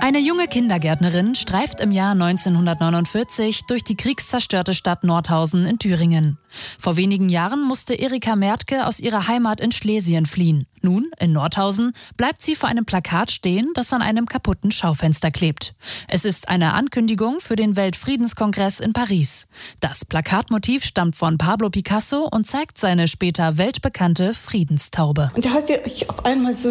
Eine junge Kindergärtnerin streift im Jahr 1949 durch die kriegszerstörte Stadt Nordhausen in Thüringen. Vor wenigen Jahren musste Erika Mertke aus ihrer Heimat in Schlesien fliehen. Nun, in Nordhausen, bleibt sie vor einem Plakat stehen, das an einem kaputten Schaufenster klebt. Es ist eine Ankündigung für den Weltfriedenskongress in Paris. Das Plakatmotiv stammt von Pablo Picasso und zeigt seine später weltbekannte Friedenstaube. Und da hatte ich auf einmal so